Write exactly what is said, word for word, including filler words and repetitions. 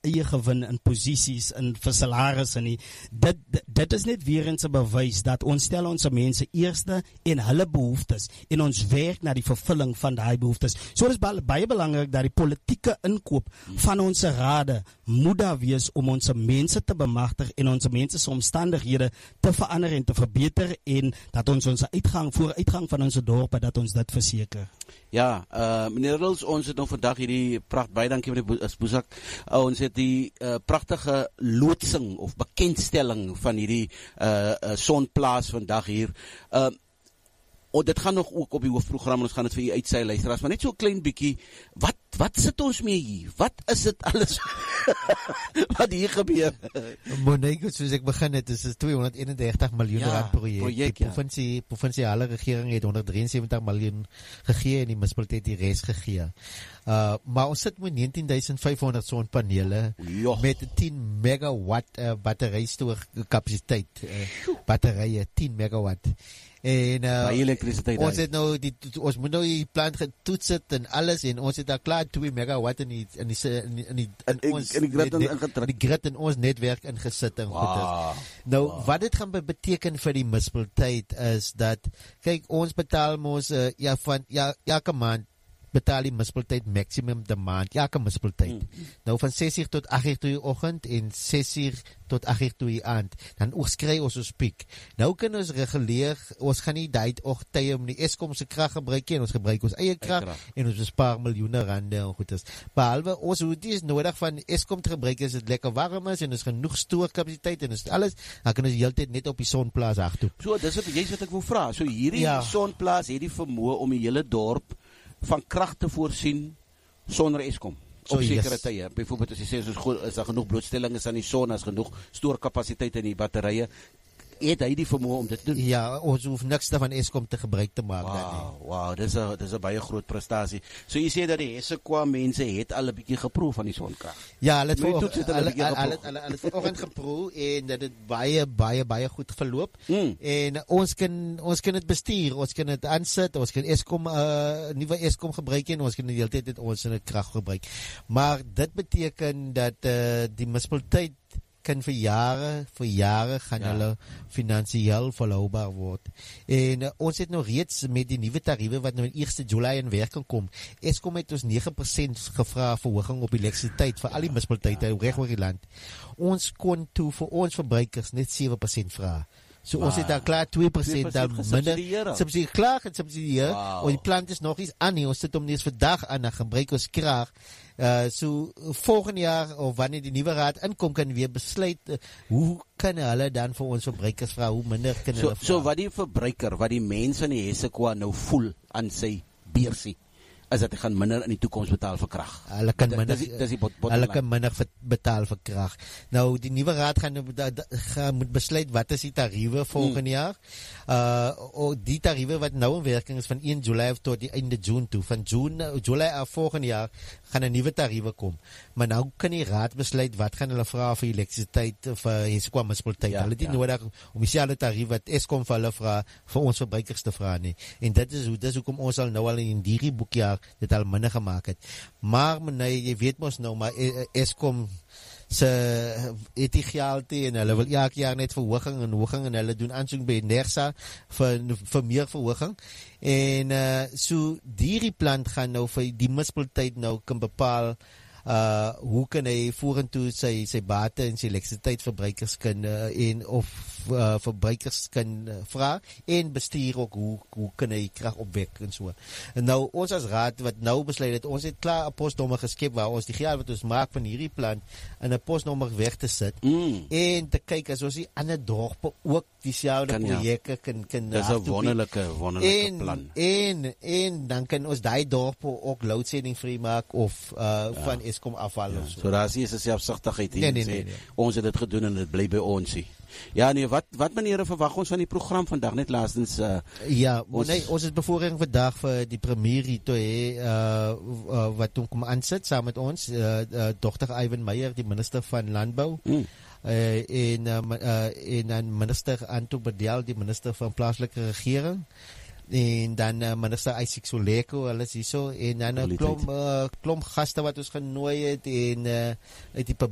eie gewin in posisies en vir salaris en nie. Dit, dit dit is net weer eens 'n bewys dat ons stel ons mense eerste en hulle behoeftes en ons werk na die vervulling van daai behoeftes. So dis baie, baie belangrik dat die politieke inkoop van ons rade moet daar wees om ons mense te bemagtig en ons mense se omstandighede te verander en te verbeter en dat ons ons uitgang voor uitgang van ons dorpe dat ons dit verseker. Ja, uh, meneer Rils, ons het nou vandag hierdie pracht, baie dankie meneer Boesak, uh, ons het die uh, prachtige loodsing of bekendstelling van hierdie uh, uh, sonplaas vandag hier. Uh, oh, dit gaan nog ook op die hoofdprogram, ons gaan het vir u uitsaai luisteraars, maar net so 'n klein bietjie, wat, wat sit ons mee hier? Wat is dit alles wat hier gebeur? Monique, soos ek begin het, is dit tweehonderdeenendertig miljoen ja, rand projek. projek Die ja. provinsie, provinsiale regering het honderddrieënsewentig miljoen gegee en die munisipaliteit die res gegee. Uh, maar ons sit met negentien duisend vyfhonderd sonpanele Jo. met tien megawatt uh, batterystoor kapasiteit. Uh, batterye, tien megawatt. En uh, Baie elektrisiteit ons daar. het nou die, ons moet nou die plant getoets het en alles en ons het daar klaar twee megawatt in die in die in die, in die in In- ons in die grid net- net- ingetrek. die grid in ons netwerk ingesit en Wow. goeders. Nou Wow. wat dit gaan be- beteken vir die munisipaliteit is dat kyk ons betaal mos uh, ja van ja elke maand betaal die munisipaliteit maximum demand, elke munisipaliteit. Mm. Nou van ses uur tot agt uur toe die oggend en ses uur tot agt uur toe die aand. Dan oorskry ons ons piek. Nou kan ons reguleer, ons gaan nie daai ogtye om die Eskom se krag gebruik nie, ons gebruik ons eie krag en ons bespaar miljoene rande en goedes. Behalwe ons hoef nie nodig van Eskom te gebruik as dit lekker warm is en ons genoeg stoorkapasiteit en ons alles, dan kan ons heeltyd net op die sonplaas agter. So, dis wat jy wat ek wil vra. So hierdie Ja. sonplaas het die vermoë om die hele dorp van krag te voorsien sonder Eskom. So, Op sekere yes. tye. Byvoorbeeld as jy sê is, goed, is daar genoeg blootstelling is aan die son, is genoeg stoorkapasiteit in die batterye, het hy die vermoë om dit te doen. Ja, ons hoef niks daarvan Eskom te gebruik te maak dan nie. Wow, wow, dis 'n dis 'n baie groot prestasie. So jy sê dat die Hessequa mense het al 'n bietjie geproef van die sonkrag. Ja, hulle het Moet jy voor- toets het hulle hulle bietjie hulle geproef? hulle hulle het vanoggend geproe en dat dit baie baie baie goed verloop. Mm. En ons kan ons kan dit bestuur, ons kan dit aansit, ons kan Eskom uh, nuwe Eskom gebruik en ons kan die hele tyd dit ons in die krag gebruik. Maar dit beteken dat uh, die munisipaliteit kan vir jare, vir jare gaan Ja. hulle finansiëel volhoubaar word. En uh, ons het nou reeds met die nuwe tariewe wat nou in eerste Julie in werking kom, Eskom het ons nege persent gevra verhoging op elektrisiteit vir al die munisipaliteite ja, reg oor die land. Ons kon toe vir ons verbruikers net sewe persent vra. So wow. ons het daar klaar twee persent dan minder subsidie klaar gesubsidieer. Wow. En die plant is nog iets aan nie. Ons sit om nie eens vandag aan dan gebruik ons krag. Uh, so volgende jaar of wanneer die nuwe raad inkom kan weer besluit uh, hoe kan hulle dan vir ons verbruikers vra hoe minder kan So hulle vra. so wat die verbruiker, wat die mense in die Hessequa nou voel aan sy beursie, is dat hy gaan minder in die toekoms betaal vir krag. Hulle kan minder, Dis die- dis die bot- bottom hulle line. kan minder ver- betaal vir krag. Nou die nuwe raad gaan, nou da, da, gaan moet besluit wat is die tariewe volgende Hmm. jaar. Uh o, die tariewe wat nou in werking is van een Julie tot die einde June toe. Van June Julie af volgende jaar gaan 'n nuwe tariewe kom. Maar nou kan die raad besluit wat gaan hulle vra vir elektrisiteit vir Hessequa munisipaliteit. Ja, Hulle het nie ja. nodig om dieselfde tarief wat Eskom vir hulle vra vir ons verbruikers te vra nie. En dit is hoe dis hoekom ons al nou al in hierdie boekjaar dit al minder gemaak het. Maar meneer, jy weet mos nou maar Eskom se het die geld en hulle wil elke jaar net verhoging en verhoging en hulle doen aansoek by NERSA vir vir meer verhoging. En uh, so hierdie plant gaan nou vir die munisipaliteit nou kan bepaal uh hoe kan hy vorentoe sy sy bate en sy elektrisiteitsverbruikers kan uh, en of uh, verbruikers kan uh, vra en bestuur ook hoe hoe kan hy krag opwek en so. En nou ons as raad wat nou besluit het, ons het klaar 'n posnommer geskep waar ons die geld wat ons maak van hierdie plant in 'n posnommer weg te sit Mm. en te kyk as ons die ander dorpe ook dieselfde Kan, ja. projekte kan kan Dis 'n aftoe bied. wonderlike wonderlike En, plan. en, en dan kan ons die dorpe ook loadshedding vrij maak of uh, ja. van Eskom afval Ja, of so. so daar is nie 'n selfsugtigheid hier Nee, nee, sê, nee, nee. ons het dit gedoen en dit bly by ons hier. Ja nee, wat wat meneere verwag ons van die program vandag net laastens uh, Ja, ons- ons, nee, ons is bevoorreg vandag vir die premier hier toe hê, uh, uh, wat hom kom aansit saam met ons, uh, uh, dokter Ivan Meyer, die minister van Landbou. mm, Uh, en uh, uh, en dan minister Anto Bedel, die minister van plaaslike regering. En dan uh, minister Isaac Soleko, alles hierso en dan 'n Kwaliteit. klomp uh, klomp gaste wat ons genooi het en uh, uit die